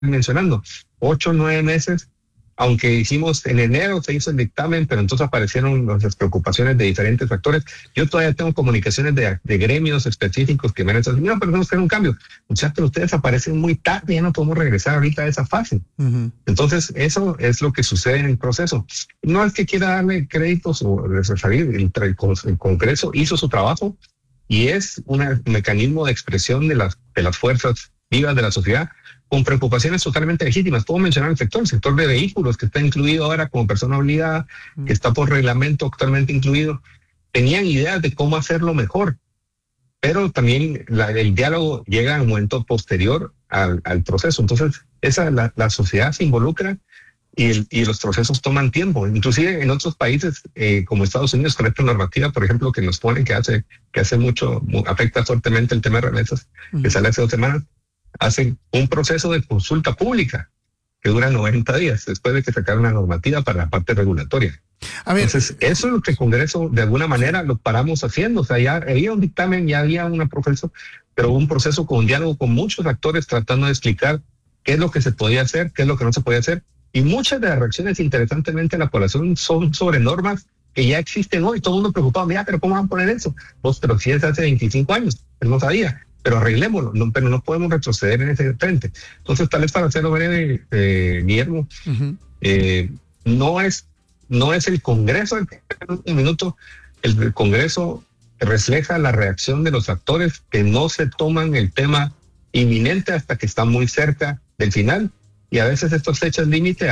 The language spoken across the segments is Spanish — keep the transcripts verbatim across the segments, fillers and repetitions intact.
mencionando, ocho, nueve meses, aunque hicimos en enero, se hizo el dictamen, pero entonces aparecieron las preocupaciones de diferentes factores. Yo todavía tengo comunicaciones de, de gremios específicos que me han dicho, no, pero tenemos que hacer un cambio. Muchachos, pero ustedes aparecen muy tarde, ya no podemos regresar ahorita a esa fase. Uh-huh. Entonces, eso es lo que sucede en el proceso. No es que quiera darle créditos o salir, el, el Congreso hizo su trabajo y es un mecanismo de expresión de las, de las fuerzas vivas de la sociedad, con preocupaciones totalmente legítimas. Puedo mencionar el sector, el sector de vehículos, que está incluido ahora como persona obligada, mm. que está por reglamento actualmente incluido. Tenían ideas de cómo hacerlo mejor, pero también la, el diálogo llega en un momento posterior al, al proceso. Entonces, esa, la, la sociedad se involucra y, el, y los procesos toman tiempo. Inclusive en otros países, eh, como Estados Unidos, con esta normativa, por ejemplo, que nos pone, que hace, que hace mucho, afecta fuertemente el tema de remesas, mm. que sale hace dos semanas, hacen un proceso de consulta pública que dura noventa días después de que sacaron una normativa para la parte regulatoria. A ver, entonces, eso es lo que el Congreso de alguna manera lo paramos haciendo. O sea, ya había un dictamen, ya había una proceso, pero un proceso con un diálogo con muchos actores tratando de explicar qué es lo que se podía hacer, qué es lo que no se podía hacer. Y muchas de las reacciones, interesantemente, en la población son sobre normas que ya existen hoy. Todo el mundo preocupado, mira, pero ¿cómo van a poner eso? Pues, pero si es hace veinticinco años, él no sabía. Pero arreglémoslo, no, pero no podemos retroceder en ese frente. Entonces, tal vez para hacerlo breve, eh, Guillermo, uh-huh. eh, no es no es el Congreso, el, un minuto, el, el Congreso refleja la reacción de los actores que no se toman el tema inminente hasta que está muy cerca del final, y a veces estas fechas límite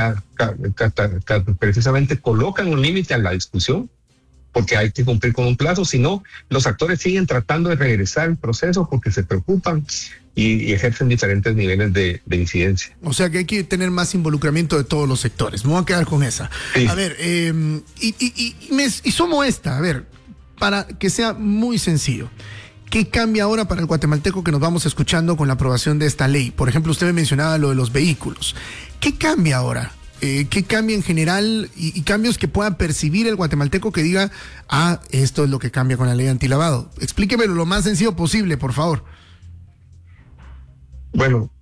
precisamente colocan un límite a la discusión, porque hay que cumplir con un plazo, si no, los actores siguen tratando de regresar al proceso porque se preocupan y, y ejercen diferentes niveles de, de incidencia. O sea que hay que tener más involucramiento de todos los sectores. Me voy a quedar con esa. Sí. A ver, eh, y, y, y, me, y sumo esta, a ver, para que sea muy sencillo. ¿Qué cambia ahora para el guatemalteco que nos vamos escuchando con la aprobación de esta ley? Por ejemplo, usted me mencionaba lo de los vehículos. ¿Qué cambia ahora? Eh, ¿Qué cambia en general y, y cambios que pueda percibir el guatemalteco que diga, ah, esto es lo que cambia con la ley antilavado? Explíquemelo lo más sencillo posible, por favor. Bueno,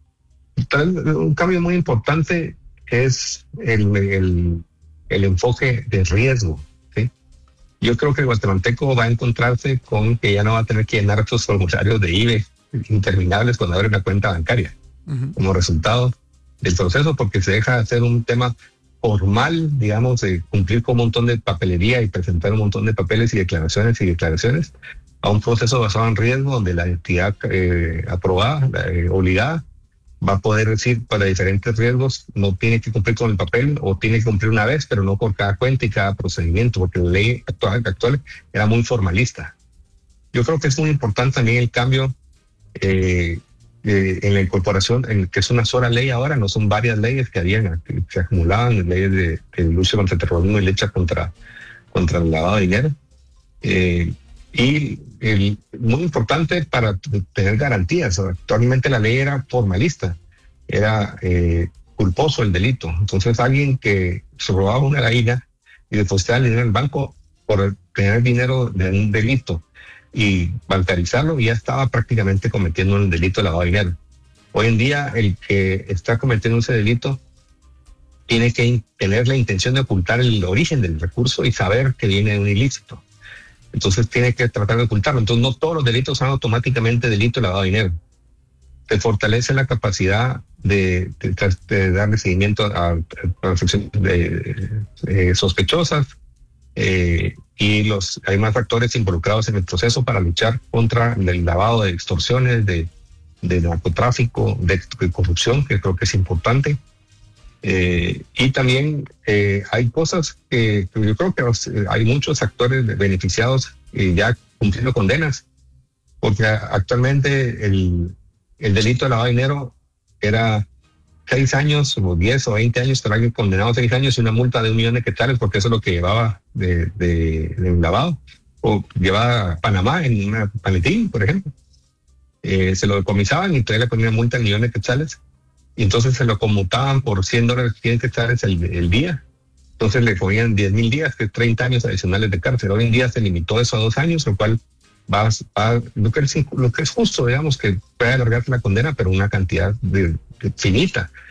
un cambio muy importante es el, el, el enfoque de riesgo, ¿sí? Yo creo que el guatemalteco va a encontrarse con que ya no va a tener que llenar estos formularios de I B E interminables cuando abre una cuenta bancaria, uh-huh. como resultado del proceso, porque se deja de hacer un tema formal, digamos, de cumplir con un montón de papelería y presentar un montón de papeles y declaraciones y declaraciones, a un proceso basado en riesgo donde la entidad eh, aprobada, eh, obligada, va a poder decir para diferentes riesgos, no tiene que cumplir con el papel o tiene que cumplir una vez, pero no por cada cuenta y cada procedimiento, porque la ley actual, actual era muy formalista. Yo creo que es muy importante también el cambio eh, Eh, en la incorporación, en que es una sola ley ahora, no son varias leyes que habían, que se acumulaban, leyes de, de lucha contra el terrorismo y lucha contra, contra el lavado de dinero. Eh, y el, muy importante para tener garantías. Actualmente la ley era formalista, era eh, culposo el delito. Entonces alguien que se robaba una gallina y depositaba el dinero en el banco por tener dinero de un delito y bancarizarlo, ya estaba prácticamente cometiendo un delito de lavado de dinero. Hoy en día el que está cometiendo ese delito tiene que tener la intención de ocultar el origen del recurso y saber que viene de un ilícito. Entonces tiene que tratar de ocultarlo. Entonces no todos los delitos son automáticamente delito de lavado de dinero. Se fortalece la capacidad de, de, de darle seguimiento a, a transacciones eh, sospechosas, eh, y los hay más factores involucrados en el proceso para luchar contra el lavado de extorsiones, de, de narcotráfico, de, de corrupción, que creo que es importante. Eh, y también eh, hay cosas que, que yo creo que los, eh, hay muchos actores beneficiados eh, ya cumpliendo condenas, porque actualmente el, el delito de lavado de dinero era seis años o diez o veinte años para alguien condenado a seis años y una multa de un millón de quetzales, porque eso es lo que llevaba de, de, de un lavado, o llevaba a Panamá en una paletín, por ejemplo. Eh, se lo decomisaban y todavía le ponían multa de un millón de quetzales, y entonces se lo conmutaban por cien dólares, cien quetzales el, el día. Entonces le ponían diez mil días, que es treinta años adicionales de cárcel. Hoy en día se limitó eso a dos años, lo cual va, va lo, que es, lo que es justo, digamos, que puede alargarse la condena, pero una cantidad de, de finita.